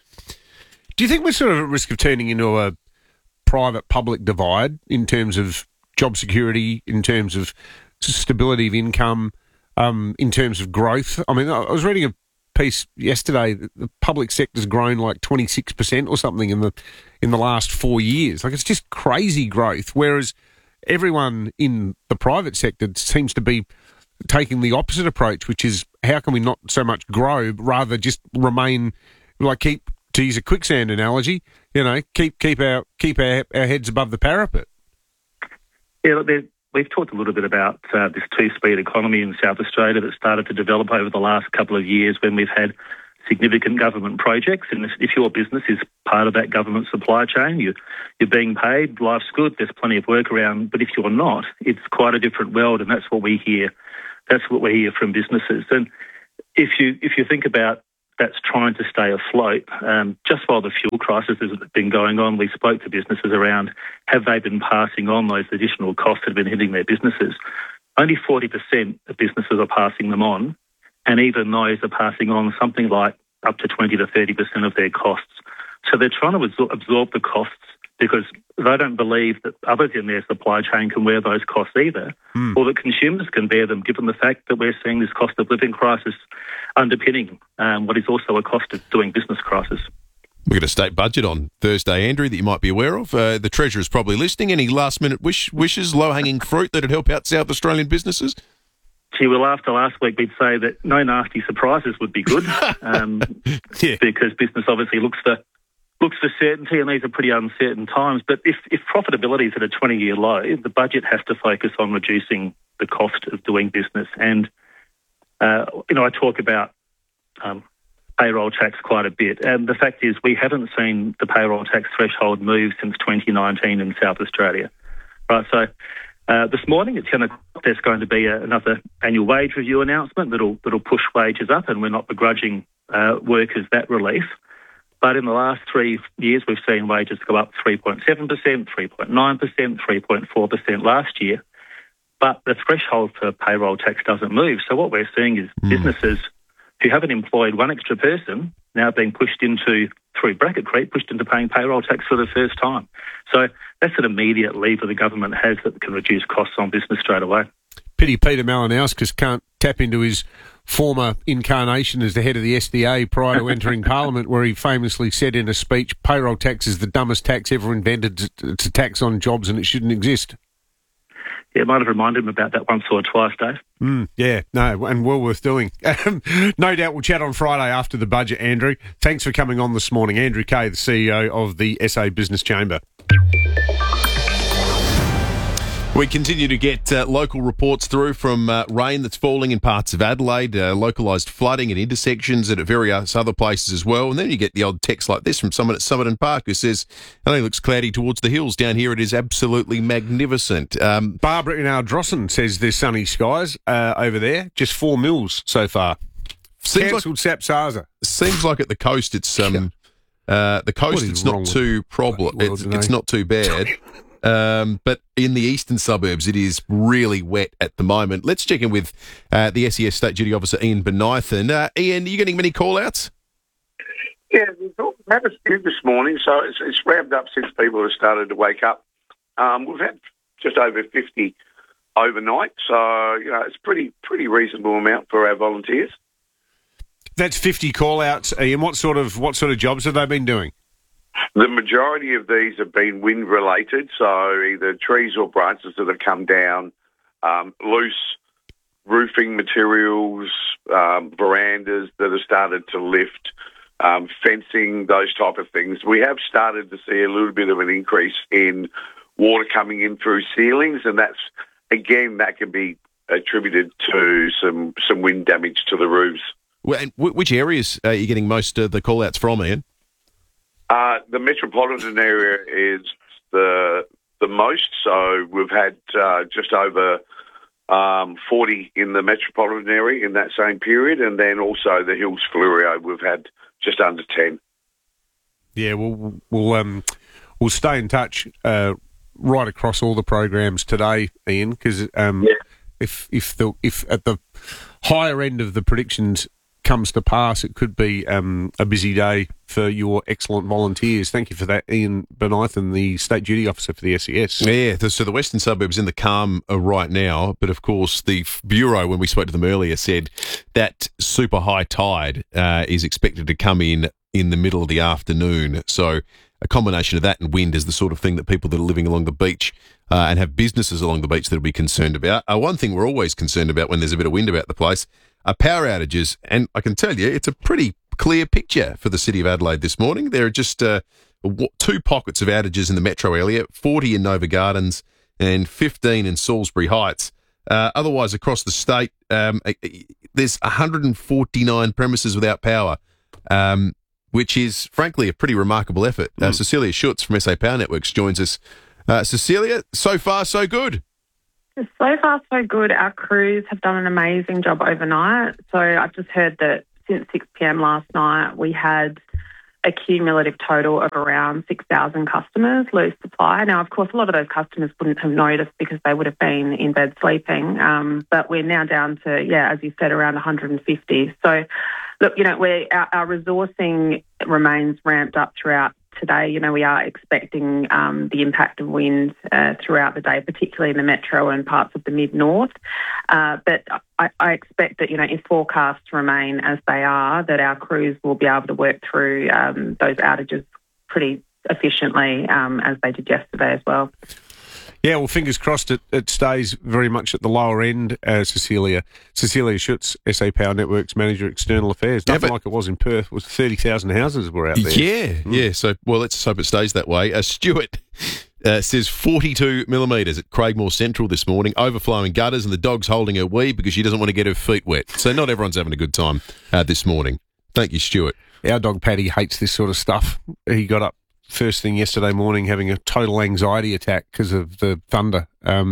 Do you think we're sort of at risk of turning into a private-public divide in terms of job security, in terms of stability of income, in terms of growth? I mean, I was reading a piece yesterday that the public sector's grown like 26% or something in the last 4 years. Like, it's just crazy growth, whereas everyone in the private sector seems to be taking the opposite approach, which is how can we not so much grow, rather just remain, keep, to use a quicksand analogy, keep our heads above the parapet. Yeah, look, we've talked a little bit about this two-speed economy in South Australia that started to develop over the last couple of years when we've had significant government projects. And if your business is part of that government supply chain, you're being paid, life's good, there's plenty of work around. But if you're not, it's quite a different world, and that's what we hear. That's what we hear from businesses. And if you think about that's trying to stay afloat, just while the fuel crisis has been going on, we spoke to businesses around have they been passing on those additional costs that have been hitting their businesses. Only 40% of businesses are passing them on, and even those are passing on something like up to 20 to 30% of their costs. So they're trying to absorb the costs because they don't believe that others in their supply chain can wear those costs either, or that consumers can bear them, given the fact that we're seeing this cost of living crisis underpinning what is also a cost of doing business crisis. We've got a state budget on Thursday, Andrew, that you might be aware of. The Treasurer's probably listening. Any last-minute wishes, low-hanging fruit that would help out South Australian businesses? Gee, well, after last week, we'd say that no nasty surprises would be good, because business obviously looks for certainty, and these are pretty uncertain times. But if profitability is at a 20-year low, the budget has to focus on reducing the cost of doing business. And, I talk about payroll tax quite a bit. And the fact is we haven't seen the payroll tax threshold move since 2019 in South Australia. Right, so this morning at 10 o'clock there's going to be another annual wage review announcement that'll push wages up, and we're not begrudging workers that relief. But in the last 3 years, we've seen wages go up 3.7%, 3.9%, 3.4% last year. But the threshold for payroll tax doesn't move. So what we're seeing is businesses who haven't employed one extra person now being pushed into, through bracket creep, pushed into paying payroll tax for the first time. So that's an immediate lever the government has that can reduce costs on business straight away. Pity Peter Malinauskas can't tap into his former incarnation as the head of the SDA prior to entering Parliament, where he famously said in a speech, payroll tax is the dumbest tax ever invented. It's a tax on jobs and it shouldn't exist. Yeah, it might have reminded him about that once or twice, Dave. Yeah, no, and well worth doing. No doubt we'll chat on Friday after the budget, Andrew. Thanks for coming on this morning. Andrew Kay, the CEO of the SA Business Chamber. We continue to get local reports through from rain that's falling in parts of Adelaide, localised flooding at intersections and at various other places as well. And then you get the odd text like this from someone at Somerton Park who says, "It only looks cloudy towards the hills. Down here it is absolutely magnificent." Barbara in Ardrossan says there's sunny skies over there. Just 4 mils so far. Cancelled Sapsaza. Seems like at the coast it's the coast it's not too it's not too bad. But in the eastern suburbs, it is really wet at the moment. Let's check in with the SES State Duty Officer, Ian Bonython. Ian, are you getting many call-outs? Yeah, we've had a few this morning, so it's ramped up since people have started to wake up. We've had just over 50 overnight, so it's pretty reasonable amount for our volunteers. That's 50 call-outs, Ian. What sort of jobs have they been doing? The majority of these have been wind-related, so either trees or branches that have come down, loose roofing materials, verandas that have started to lift, fencing, those type of things. We have started to see a little bit of an increase in water coming in through ceilings, and that can be attributed to some wind damage to the roofs. Well, and which areas are you getting most of the call-outs from, Ian? The metropolitan area is the most, so we've had just over 40 in the metropolitan area in that same period, and then also the Hills Fluorio, we've had just under 10. Yeah, we'll stay in touch right across all the programs today, Ian, because if at the higher end of the predictions comes to pass, it could be a busy day for your excellent volunteers. Thank you for that, Ian Bonython, the State Duty Officer for the SES. Yeah, so the western suburbs in the calm right now, but of course the Bureau, when we spoke to them earlier, said that super high tide is expected to come in the middle of the afternoon. So a combination of that and wind is the sort of thing that people that are living along the beach and have businesses along the beach that will be concerned about. One thing we're always concerned about when there's a bit of wind about the place are power outages. And I can tell you, it's a pretty clear picture for the City of Adelaide this morning. There are just 2 pockets of outages in the metro area, 40 in Nova Gardens and 15 in Salisbury Heights. Otherwise, across the state, there's 149 premises without power, which is, frankly, a pretty remarkable effort. Cecilia Schutz from SA Power Networks joins us. Cecilia, so far, so good. So far, so good. Our crews have done an amazing job overnight. So I've just heard that since 6 p.m. last night, we had a cumulative total of around 6,000 customers lose supply. Now, of course, a lot of those customers wouldn't have noticed because they would have been in bed sleeping. But we're now down to, as you said, around 150. So, look, our resourcing remains ramped up throughout today. We are expecting the impact of wind throughout the day, particularly in the metro and parts of the mid-north. But I expect that, if forecasts remain as they are, that our crews will be able to work through those outages pretty efficiently as they did yesterday as well. Yeah, well, fingers crossed it stays very much at the lower end, Cecilia. Cecilia Schutz, SA Power Networks Manager, External Affairs. Nothing like it was in Perth. It was 30,000 houses were out there. Yeah. So, let's hope it stays that way. Stuart says 42 millimetres at Craigmore Central this morning, overflowing gutters, and the dog's holding her wee because she doesn't want to get her feet wet. So not everyone's having a good time this morning. Thank you, Stuart. Our dog Paddy hates this sort of stuff. He got up first thing yesterday morning having a total anxiety attack because of the thunder.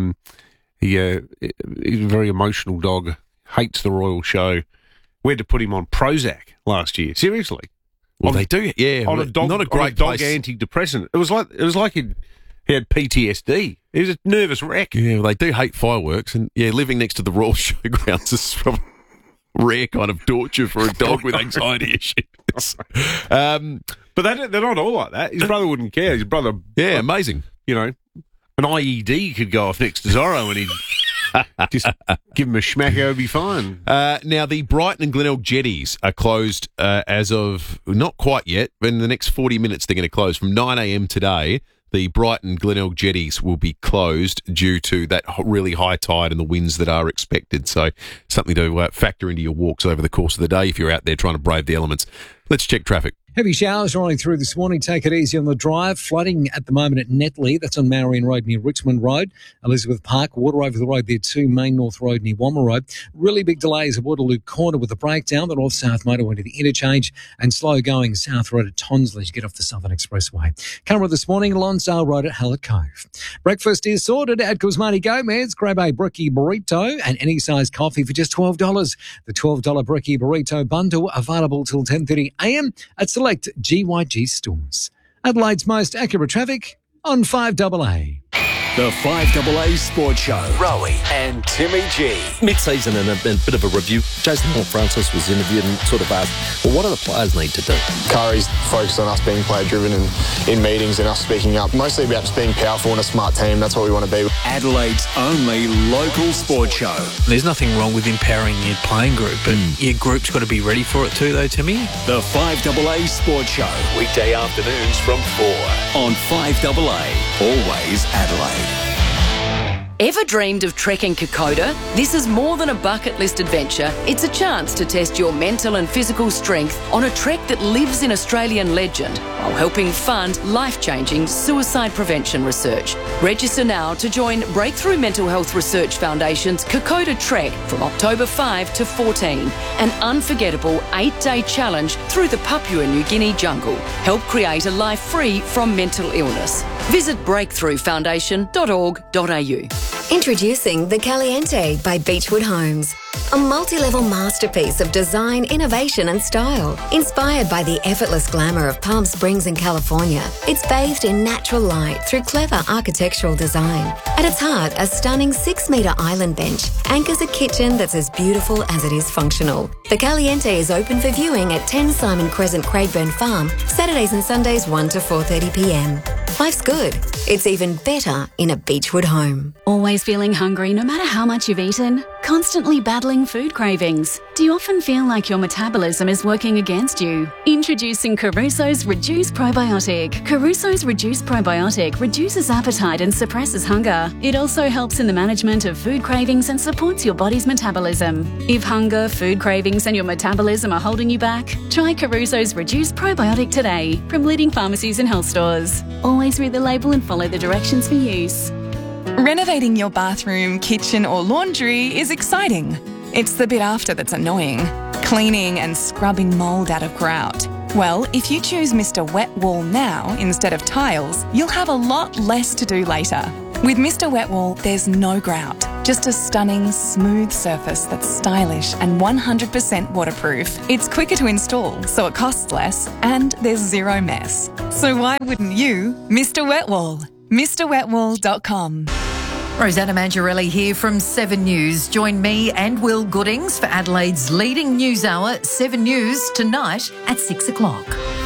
He's a very emotional dog, hates the Royal Show. We had to put him on Prozac last year. Seriously. Well, they do, yeah. On a dog, not a great dog place. antidepressant. It was like he had PTSD. He was a nervous wreck. Yeah, well, they do hate fireworks, and living next to the Royal Showgrounds is probably rare kind of torture for a dog with anxiety issues. But they're not all like that. His brother wouldn't care. His brother... Yeah, amazing. An IED could go off next to Zorro and he'd just give him a schmack, it would be fine. Now, the Brighton and Glenelg jetties are closed as of... Not quite yet, but in the next 40 minutes they're going to close. From 9 a.m. today, the Brighton Glenelg jetties will be closed due to that really high tide and the winds that are expected. So something to factor into your walks over the course of the day if you're out there trying to brave the elements. Let's check traffic. Heavy showers rolling through this morning. Take it easy on the drive. Flooding at the moment at Netley. That's on Marion Road near Richmond Road. Elizabeth Park. Water over the road there too. Main North Road near Womma Road. Really big delays at Waterloo Corner with a breakdown. The north-south motorway to the interchange. And slow going South Road at Tonsley to get off the Southern Expressway. Camera this morning. Lonsdale Road at Hallett Cove. Breakfast is sorted at Cosmati Gomez. Grab a Brickie Burrito and any size coffee for just $12. The $12 Brickie Burrito bundle available till 10:30 a.m. at select GYG stores. Adelaide's most accurate traffic on 5AA. The 5AA Sports Show. Rowie and Timmy G. Mid-season and a bit of a review. Jason Horne-Francis was interviewed and sort of asked, well, what do the players need to do? Curry's focused on us being player-driven and in meetings and us speaking up. Mostly about just being powerful and a smart team. That's what we want to be. Adelaide's only local sports show. There's nothing wrong with empowering your playing group, but your group's got to be ready for it too, though, Timmy. The 5AA Sports Show. Weekday afternoons from 4 on 5AA. Always Adelaide. Ever dreamed of trekking Kokoda? This is more than a bucket list adventure. It's a chance to test your mental and physical strength on a trek that lives in Australian legend while helping fund life-changing suicide prevention research. Register now to join Breakthrough Mental Health Research Foundation's Kokoda Trek from October 5 to 14, an unforgettable 8-day challenge through the Papua New Guinea jungle. Help create a life free from mental illness. Visit breakthroughfoundation.org.au. Introducing the Caliente by Beechwood Homes. A multi-level masterpiece of design, innovation and style. Inspired by the effortless glamour of Palm Springs in California, it's bathed in natural light through clever architectural design. At its heart, a stunning 6-metre island bench anchors a kitchen that's as beautiful as it is functional. The Caliente is open for viewing at 10 Simon Crescent, Craigburn Farm, Saturdays and Sundays 1 to 4:30 p.m. Life's good. It's even better in a Beechwood home. Always feeling hungry no matter how much you've eaten? Constantly battling food cravings? Do you often feel like your metabolism is working against you? Introducing Caruso's Reduce Probiotic. Caruso's Reduce Probiotic reduces appetite and suppresses hunger. It also helps in the management of food cravings and supports your body's metabolism. If hunger, food cravings and your metabolism are holding you back, try Caruso's Reduce Probiotic today from leading pharmacies and health stores. Always read the label and follow the directions for use. Renovating your bathroom, kitchen or laundry is exciting. It's the bit after that's annoying. Cleaning and scrubbing mould out of grout. Well, if you choose Mr. Wet Wall now instead of tiles, you'll have a lot less to do later. With Mr. Wet Wall, there's no grout. Just a stunning, smooth surface that's stylish and 100% waterproof. It's quicker to install, so it costs less, and there's zero mess. So why wouldn't you? Mr. Wet Wall. MrWetWall.com. Rosanna Mangiarelli here from 7 News. Join me and Will Goodings for Adelaide's leading news hour, 7 News, tonight at 6 o'clock.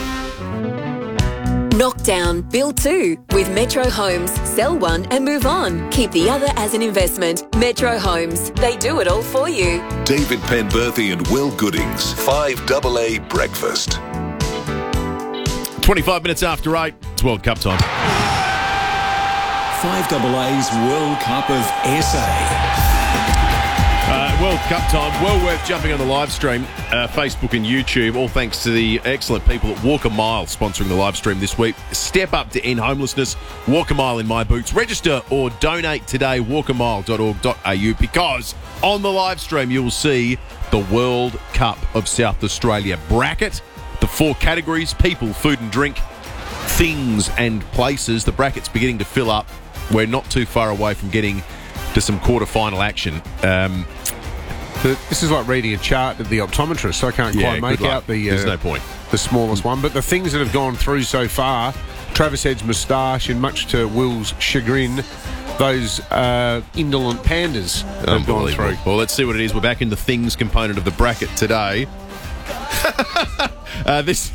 Knockdown, build 2 with Metro Homes. Sell one and move on. Keep the other as an investment. Metro Homes. They do it all for you. David Penberthy and Will Goodings. 5AA Breakfast. 25 minutes after 8. It's World Cup time. 5AA's World Cup of SA. World Cup time. Well worth jumping on the live stream, Facebook and YouTube, all thanks to the excellent people at Walk a Mile sponsoring the live stream this week. Step up to end homelessness. Walk a mile in my boots. Register or donate today, walkamile.org.au, because on the live stream you'll see the World Cup of South Australia bracket, the 4 categories: people, food and drink, things and places. The bracket's beginning to fill up. We're not too far away from getting to some quarter-final action. This is like reading a chart at the optometrist, so I can't quite make out There's no point. The smallest one. But the things that have gone through so far, Travis Head's moustache, and much to Will's chagrin, those indolent pandas have gone through. Well, let's see what it is. We're back in the things component of the bracket today. This...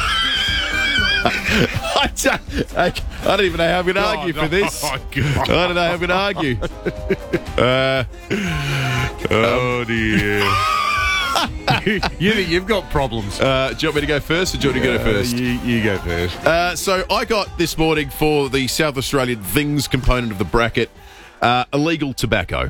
I don't even know how I'm going to argue for this. I don't know how I'm going to argue. Oh, dear. You think you've got problems. Do you want me to go first, or do you want to go first? You go first. So I got this morning for the South Australian things component of the bracket, illegal tobacco.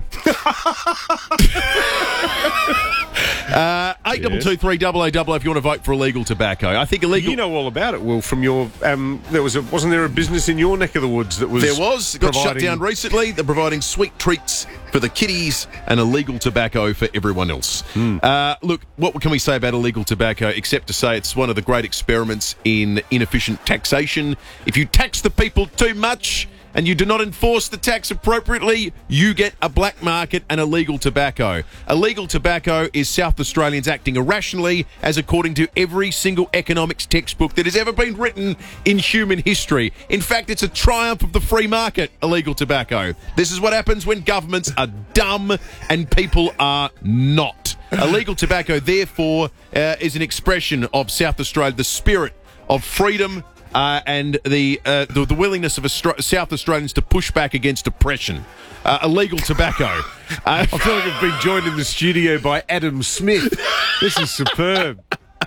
8223888 if you want to vote for illegal tobacco. I think illegal. You know all about it, Will. From your wasn't there a business in your neck of the woods that was? There was. It got shut down recently. They're providing sweet treats for the kiddies and illegal tobacco for everyone else. Look, what can we say about illegal tobacco except to say it's one of the great experiments in inefficient taxation. If you tax the people too much and you do not enforce the tax appropriately, you get a black market and illegal tobacco. Illegal tobacco is South Australians acting irrationally, as according to every single economics textbook that has ever been written in human history. In fact, it's a triumph of the free market, illegal tobacco. This is what happens when governments are dumb and people are not. Illegal tobacco, therefore, is an expression of South Australia, the spirit of freedom, and the willingness of South Australians to push back against oppression. Illegal tobacco. I feel like I've been joined in the studio by Adam Smith. This is superb.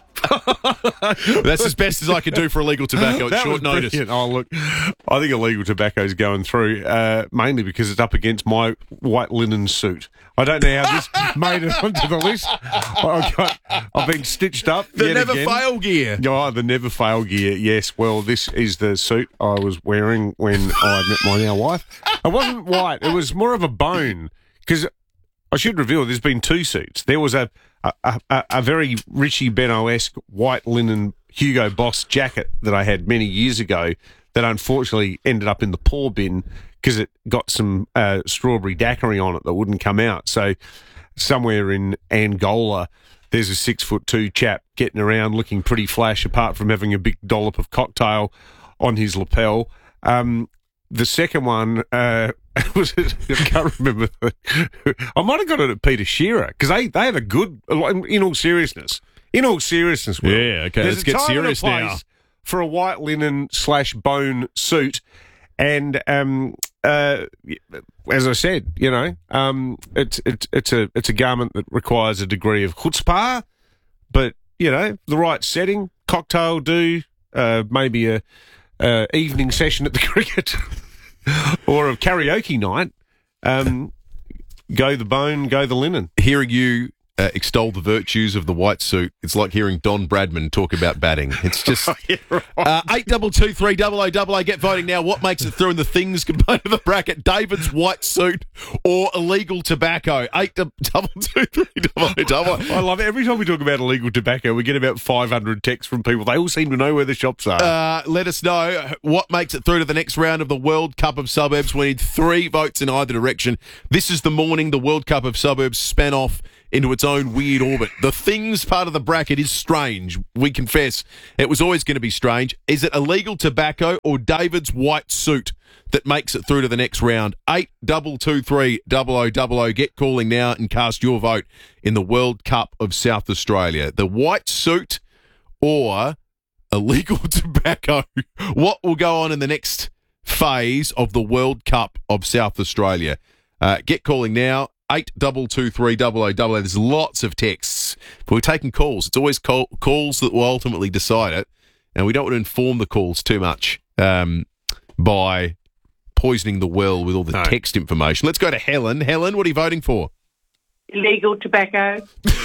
That's as best as I can do for illegal tobacco at short notice. Brilliant. Oh, look, I think illegal tobacco is going through mainly because it's up against my white linen suit. I don't know how this made it onto the list. I've been stitched up. The never fail gear. Oh, the never fail gear. Yes. Well, this is the suit I was wearing when I met my now wife. It wasn't white. It was more of a bone. Because I should reveal there's been 2 suits. There was a very Richie Benaud-esque white linen Hugo Boss jacket that I had many years ago that unfortunately ended up in the poor bin because it got some strawberry daiquiri on it that wouldn't come out. So somewhere in Angola, there's a 6'2" chap getting around looking pretty flash, apart from having a big dollop of cocktail on his lapel. The second one I can't remember. I might have got it at Peter Shearer because they have a good. In all seriousness, Will, yeah, okay. Let's get serious now. For a white linen /bone suit, and as I said, it's a garment that requires a degree of chutzpah, but the right setting, cocktail do, maybe a evening session at the cricket or a karaoke night. Go the bone, go the linen. Hearing you extol the virtues of the white suit, it's like hearing Don Bradman talk about batting. It's just 82230088. Get voting now. What makes it through in the things component of the bracket? David's white suit or illegal tobacco? 82230088. I love it. Every time we talk about illegal tobacco, we get about 500 texts from people. They all seem to know where the shops are. Let us know what makes it through to the next round of the World Cup of Suburbs. We need 3 votes in either direction. This is the morning the World Cup of Suburbs span off into its own weird orbit. The things part of the bracket is strange. We confess it was always going to be strange. Is it illegal tobacco or David's white suit that makes it through to the next round? 82230088. Get calling now and cast your vote in the World Cup of South Australia. The white suit or illegal tobacco? What will go on in the next phase of the World Cup of South Australia? Get calling now. 82230088. There's lots of texts, but we're taking calls. It's always calls that will ultimately decide it, and we don't want to inform the calls too much by poisoning the well with all the text information. Let's go to Helen. Helen, what are you voting for? Illegal tobacco.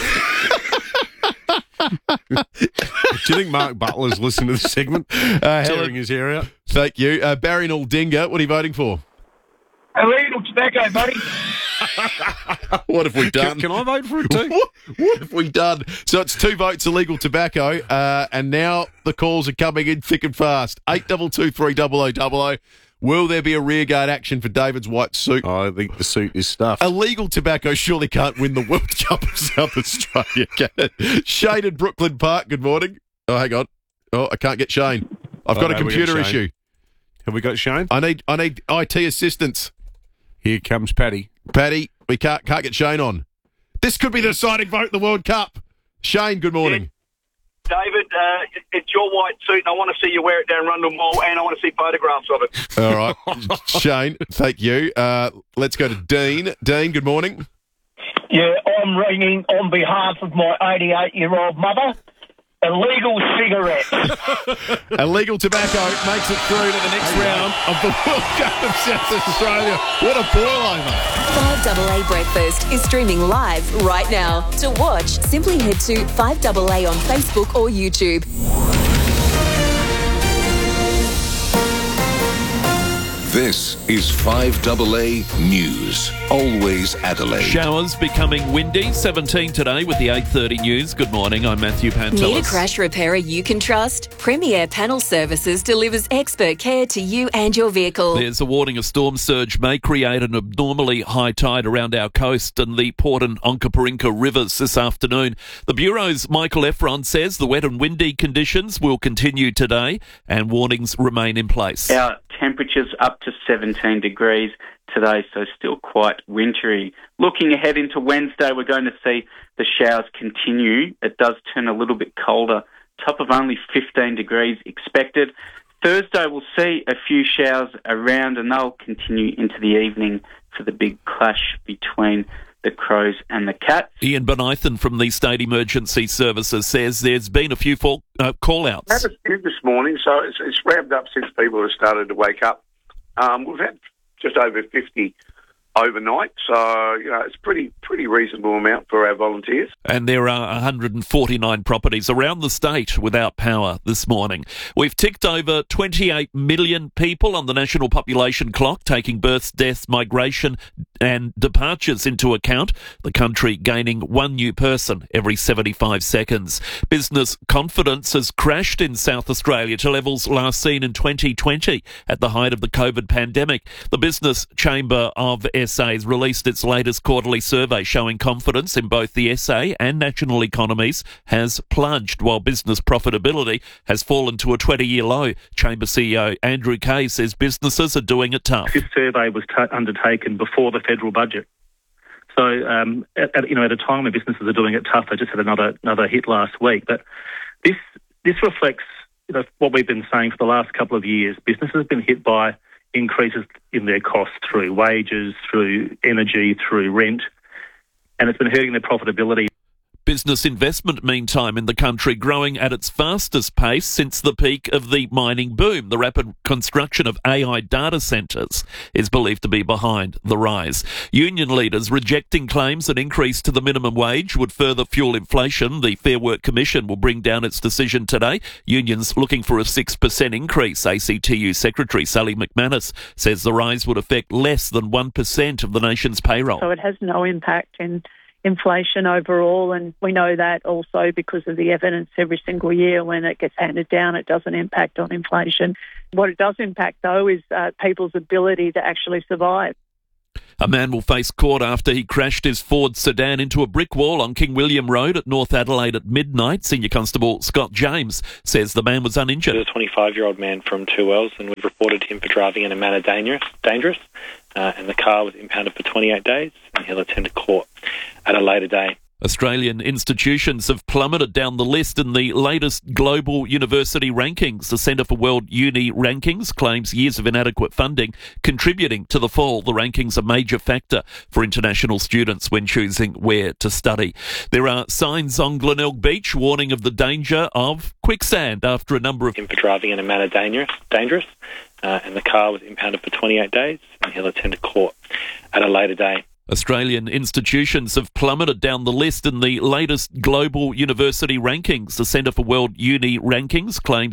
Do you think Mark Butler's listening to this segment? Tearing his hair out. Thank you. Barry Naldinga, what are you voting for? Illegal tobacco, buddy. What have we done? Can I vote for it too? What have we done? So it's 2 votes illegal tobacco, and now the calls are coming in thick and fast. 82230088. Will there be a rearguard action for David's white suit? I think the suit is stuffed. Illegal tobacco surely can't win the World Cup of South Australia, can it? Shane in Brooklyn Park, good morning. Oh, hang on. Oh, I can't get Shane. I've got a computer issue. Have we got Shane? I need IT assistance. Here comes Paddy. Paddy, we can't get Shane on. This could be the deciding vote in the World Cup. Shane, good morning. David, it's your white suit, and I want to see you wear it down Rundle Mall, and I want to see photographs of it. All right. Shane, thank you. Let's go to Dean. Dean, good morning. Yeah, I'm ringing on behalf of my 88-year-old mother. Illegal cigarettes. Illegal tobacco makes it through to the next round of the World Cup of South Australia. What a boil-over. 5AA Breakfast is streaming live right now. To watch, simply head to 5AA on Facebook or YouTube. This is 5AA News. Always Adelaide. Showers becoming windy. 17 today with the 8:30 news. Good morning. I'm Matthew Pantelis. Need a crash repairer you can trust? Premier Panel Services delivers expert care to you and your vehicle. There's a warning a storm surge may create an abnormally high tide around our coast and the Port and Onkaparinka rivers this afternoon. The Bureau's Michael Efron says the wet and windy conditions will continue today and warnings remain in place. Our temperatures up to 17 degrees today, so still quite wintry. Looking ahead into Wednesday, we're going to see the showers continue. It does turn a little bit colder, top of only 15 degrees expected. Thursday, we'll see a few showers around, and they'll continue into the evening for the big clash between the Crows and the Cats. Ian Bonithan from the State Emergency Services says there's been a few call-outs. I had a few this morning, so it's ramped up since people have started to wake up. We've had just over 50 overnight, so it's pretty reasonable amount for our volunteers. And there are 149 properties around the state without power this morning. We've ticked over 28 million people on the national population clock, taking births, deaths, migration and departures into account, the country gaining one new person every 75 seconds. Business confidence has crashed in South Australia to levels last seen in 2020 at the height of the COVID pandemic. The Business Chamber of SA has released its latest quarterly survey showing confidence in both the SA and national economies has plunged, while business profitability has fallen to a 20-year low. Chamber CEO Andrew Kay says businesses are doing it tough. This survey was undertaken before the federal budget. So, at a time when businesses are doing it tough, they just had another hit last week. But this reflects what we've been saying for the last couple of years. Businesses have been hit by increases in their costs through wages, through energy, through rent, and it's been hurting their profitability. Business investment, meantime, in the country growing at its fastest pace since the peak of the mining boom. The rapid construction of AI data centres is believed to be behind the rise. Union leaders rejecting claims an increase to the minimum wage would further fuel inflation. The Fair Work Commission will bring down its decision today. Unions looking for a 6% increase. ACTU Secretary Sally McManus says the rise would affect less than 1% of the nation's payroll. So it has no impact in inflation overall, and we know that also because of the evidence every single year when it gets handed down, it doesn't impact on inflation. What it does impact, though, is people's ability to actually survive. A man will face court after he crashed his Ford sedan into a brick wall on King William Road at North Adelaide at midnight. Senior Constable Scott James says the man was uninjured. He was a 25-year-old man from Two Wells, and we've reported him for driving in a manner dangerous, and the car was impounded for 28 days, and he'll attend court at a later day. Australian institutions have plummeted down the list in the latest global university rankings. The Centre for World Uni Rankings claims years of inadequate funding contributing to the fall. The rankings are a major factor for international students when choosing where to study. There are signs on Glenelg Beach warning of the danger of quicksand after a number of... Him for driving in a manner dangerous, and the car was impounded for 28 days, and he'll attend court at a later day. Australian institutions have plummeted down the list in the latest global university rankings. The Centre for World Uni Rankings claims